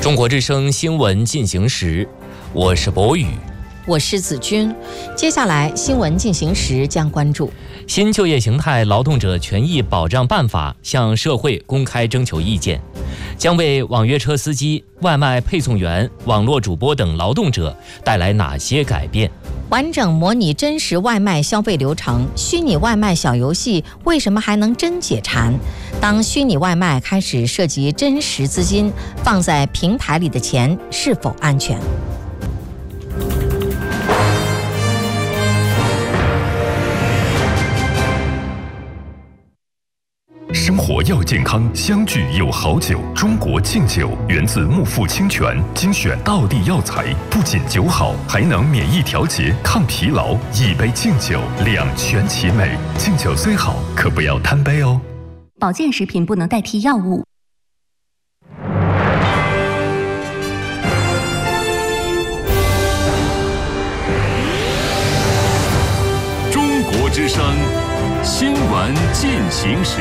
中国之声新闻进行时，我是博宇， 我是子君。接下来新闻进行时将关注新就业形态劳动者权益保障办法向社会公开征求意见，将为网约车司机、外卖配送员、网络主播等劳动者带来哪些改变？ 完整模拟真实外卖消费流程，虚拟外卖小游戏为什么还能真解馋？当虚拟外卖开始涉及真实资金，放在平台里的钱是否安全？ 生活要健康，相聚有好酒。中国敬酒源自木富清泉，精选道地药材，不仅酒好，还能免疫调节、抗疲劳。一杯敬酒，两全其美。敬酒虽好，可不要贪杯哦。 保健食品不能代替药物。 中国之声新闻进行时。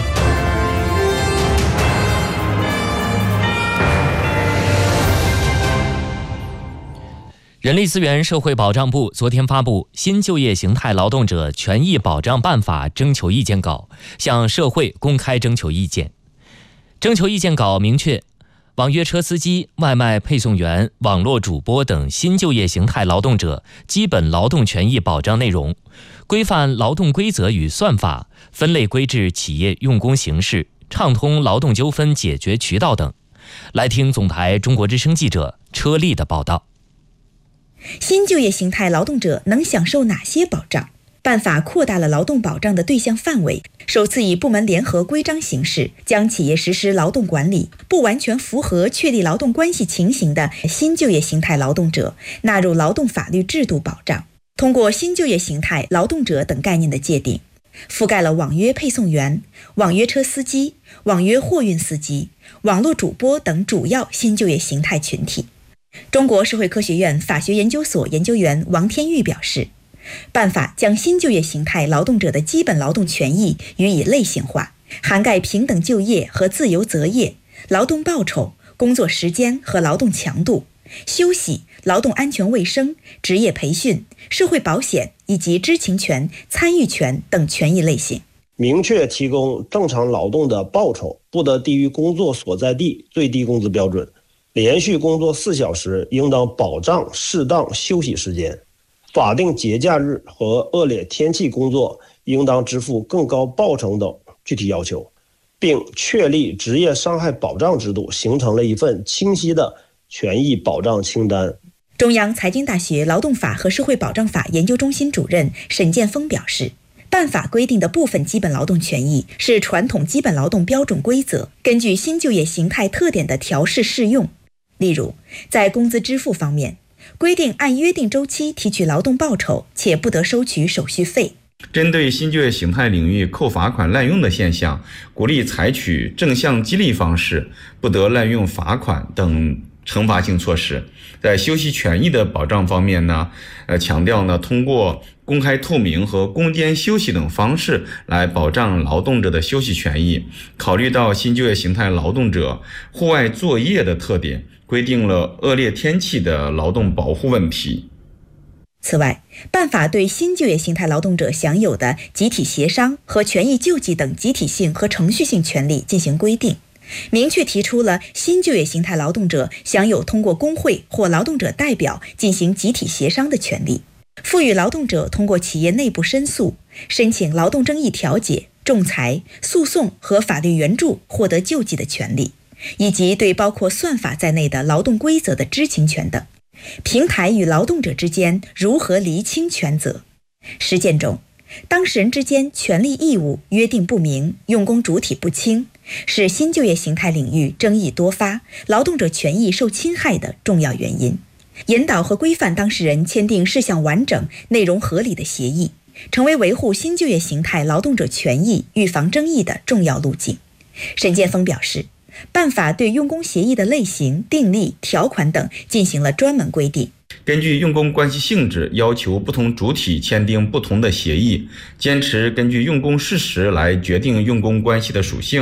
人力资源社会保障部昨天发布《新就业形态劳动者权益保障办法》征求意见稿，向社会公开征求意见。征求意见稿明确，网约车司机、外卖配送员、网络主播等新就业形态劳动者基本劳动权益保障内容，规范劳动规则与算法，分类规制企业用工形式，畅通劳动纠纷解决渠道等。来听总台中国之声记者车丽的报道。 新就业形态劳动者能享受哪些保障？办法扩大了劳动保障的对象范围，首次以部门联合规章形式，将企业实施劳动管理不完全符合确立劳动关系情形的新就业形态劳动者纳入劳动法律制度保障。通过新就业形态劳动者等概念的界定，覆盖了网约配送员、网约车司机、网约货运司机、网络主播等主要新就业形态群体。中国社会科学院法学研究所研究员王天玉表示，办法将新就业形态劳动者的基本劳动权益予以类型化，涵盖平等就业和自由择业、劳动报酬、工作时间和劳动强度、休息、劳动安全卫生、职业培训、社会保险以及知情权、参与权等权益类型。 明确提供正常劳动的报酬不得低于工作所在地最低工资标准，连续工作4小时应当保障适当休息时间，法定节假日和恶劣天气工作应当支付更高报酬等具体要求，并确立职业伤害保障制度，形成了一份清晰的权益保障清单。 中央财经大学劳动法和社会保障法研究中心主任沈建峰表示，办法规定的部分基本劳动权益是传统基本劳动标准规则根据新就业形态特点的调试适用。例如，在工资支付方面，规定按约定周期提取劳动报酬，且不得收取手续费。 针对新就业形态领域扣罚款滥用的现象，鼓励采取正向激励方式，不得滥用罚款等惩罚性措施。在休息权益的保障方面呢，强调呢，通过公开透明和攻坚休息等方式来保障劳动者的休息权益。考虑到新就业形态劳动者户外作业的特点，规定了恶劣天气的劳动保护问题。 此外，办法对新就业形态劳动者享有的集体协商和权益救济等集体性和程序性权利进行规定，明确提出了新就业形态劳动者享有通过工会或劳动者代表进行集体协商的权利，赋予劳动者通过企业内部申诉、申请劳动争议调解、仲裁、诉讼和法律援助获得救济的权利，以及对包括算法在内的劳动规则的知情权等。平台与劳动者之间如何厘清权责？实践中，当事人之间权利义务约定不明，用工主体不清，是新就业形态领域争议多发、劳动者权益受侵害的重要原因。引导和规范当事人签订事项完整、内容合理的协议，成为维护新就业形态劳动者权益、预防争议的重要路径。沈建峰表示，办法对用工协议的类型、订立、条款等进行了专门规定。 根据用工关系性质，要求不同主体签订不同的协议，坚持根据用工事实来决定用工关系的属性，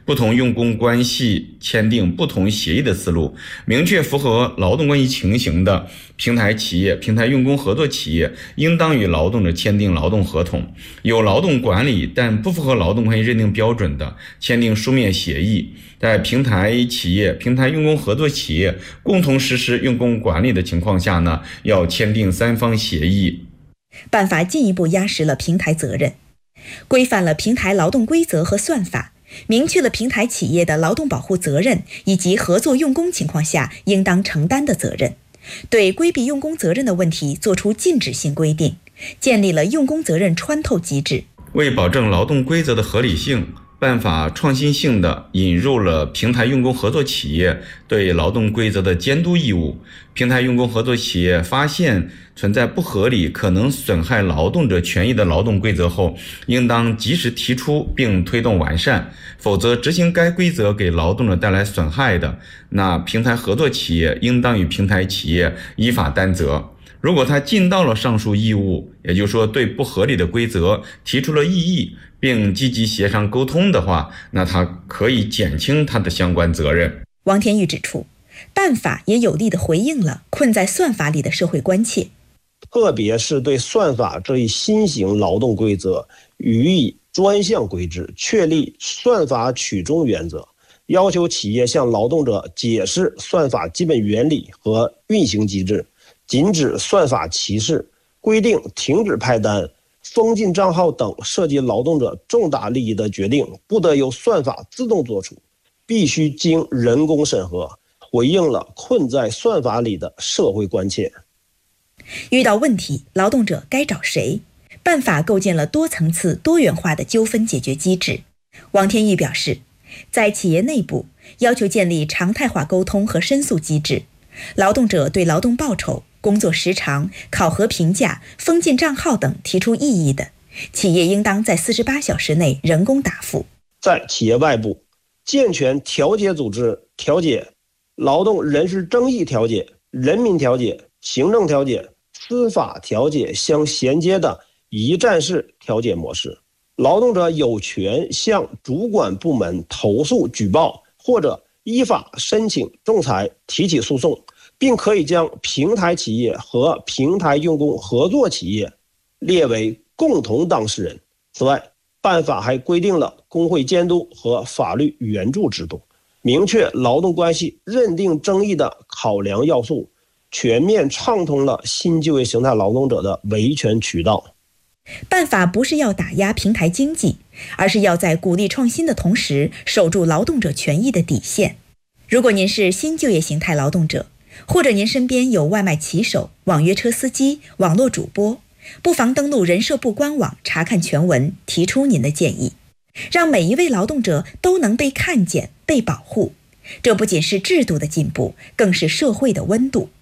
不同用工关系签订不同协议的思路，明确符合劳动关系情形的平台企业、平台用工合作企业应当与劳动者签订劳动合同，有劳动管理但不符合劳动关系认定标准的，签订书面协议。在平台企业、平台用工合作企业共同实施用工管理的情况下呢，要签订3方协议。 办法进一步压实了平台责任，规范了平台劳动规则和算法，明确了平台企业的劳动保护责任以及合作用工情况下应当承担的责任，对规避用工责任的问题作出禁止性规定，建立了用工责任穿透机制。 为保证劳动规则的合理性，办法创新性地引入了平台用工合作企业对劳动规则的监督义务。平台用工合作企业发现存在不合理、可能损害劳动者权益的劳动规则后，应当及时提出并推动完善，否则执行该规则给劳动者带来损害的，那平台合作企业应当与平台企业依法担责。如果他尽到了上述义务，也就是说对不合理的规则提出了异议，并积极协商沟通的话，那他可以减轻他的相关责任。 王天玉指出，办法也有力地回应了困在算法里的社会关切， 特别是对算法这一新型劳动规则予以专项规制，确立算法取中原则，要求企业向劳动者解释算法基本原理和运行机制，禁止算法歧视，规定停止派单、封禁账号等涉及劳动者重大利益的决定不得由算法自动作出，必须经人工审核，回应了困在算法里的社会关切。 遇到问题，劳动者该找谁？办法构建了多层次、多元化的纠纷解决机制。王天玉表示，在企业内部要求建立常态化沟通和申诉机制，劳动者对劳动报酬、工作时长、考核评价、封禁账号等提出异议的，企业应当在48小时内人工答复。 在企业外部，健全调解组织调解、劳动人事争议调解、人民调解、行政调解、司法调解相衔接的一站式调解模式。劳动者有权向主管部门投诉举报，或者依法申请仲裁提起诉讼，并可以将平台企业和平台用工合作企业列为共同当事人。此外，办法还规定了工会监督和法律援助制度，明确劳动关系认定争议的考量要素，全面畅通了新就业形态劳动者的维权渠道。 办法不是要打压平台经济，而是要在鼓励创新的同时守住劳动者权益的底线。如果您是新就业形态劳动者，或者您身边有外卖骑手、网约车司机、网络主播，不妨登录人社部官网查看全文，提出您的建议，让每一位劳动者都能被看见、被保护。这不仅是制度的进步，更是社会的温度。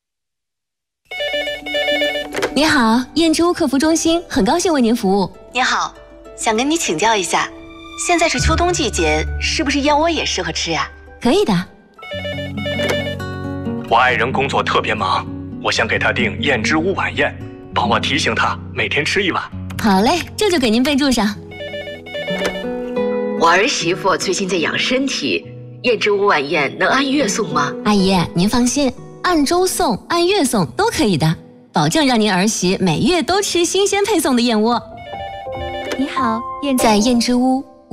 你好，燕之屋客服中心，很高兴为您服务。 你好，想跟你请教一下，现在是秋冬季节，是不是燕窝也适合吃呀？ 可以的。 我爱人工作特别忙，我想给他订燕之屋晚宴，帮我提醒他每天吃1碗。 好嘞，这就给您备注上。 我儿媳妇最近在养身体，燕之屋晚宴能按月送吗？ 阿姨，您放心，按周送、按月送都可以的，保证让您儿媳每月都吃新鲜配送的燕窝。 你好， 在燕之屋